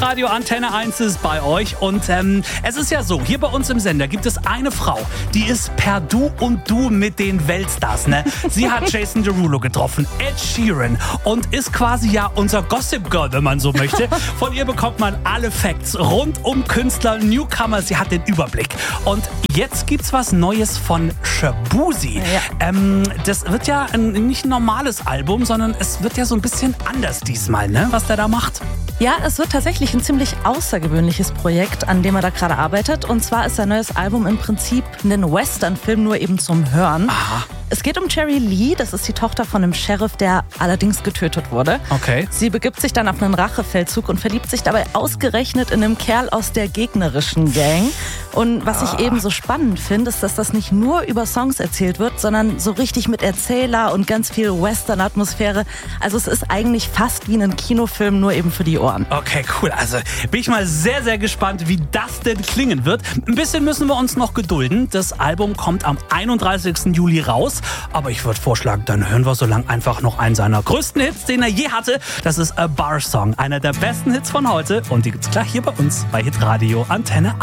Hitradio Antenne 1 ist bei euch und es ist ja so, hier bei uns im Sender gibt es eine Frau, die ist per Du und Du mit den Weltstars, ne? Sie hat Jason Derulo getroffen, Ed Sheeran und ist quasi ja unser Gossip Girl, wenn man so möchte. Von ihr bekommt man alle Facts rund um Künstler, Newcomer, sie hat den Überblick. Und jetzt gibt's was Neues von Shaboozey. Ja. Das wird ja nicht ein normales Album, sondern es wird ja so ein bisschen anders diesmal, ne? Was der da macht. Ja, es wird tatsächlich ein ziemlich außergewöhnliches Projekt, an dem er da gerade arbeitet. Und zwar ist sein neues Album im Prinzip ein Western-Film, nur eben zum Hören. Aha. Es geht um Cherry Lee, das ist die Tochter von einem Sheriff, der allerdings getötet wurde. Okay. Sie begibt sich dann auf einen Rachefeldzug und verliebt sich dabei ausgerechnet in einen Kerl aus der gegnerischen Gang. Und was ich eben so spannend finde, ist, dass das nicht nur über Songs erzählt wird, sondern so richtig mit Erzähler und ganz viel Western-Atmosphäre. Also es ist eigentlich fast wie ein Kinofilm, nur eben für die Ohren. Okay, cool. Also bin ich mal sehr, sehr gespannt, wie das denn klingen wird. Ein bisschen müssen wir uns noch gedulden. Das Album kommt am 31. Juli raus. Aber ich würde vorschlagen, dann hören wir so lang einfach noch einen seiner größten Hits, den er je hatte. Das ist A Bar Song, einer der besten Hits von heute. Und die gibt's gleich hier bei uns bei Hitradio Antenne 1.